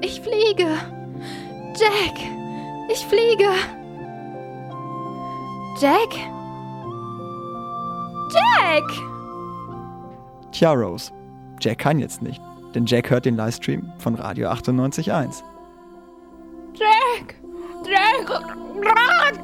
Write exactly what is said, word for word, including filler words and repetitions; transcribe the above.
Ich fliege. Jack, ich fliege. Jack? Jack! Tja, Rose, Jack kann jetzt nicht, denn Jack hört den Livestream von Radio achtundneunzig Komma eins. Jack! Jack! Jack!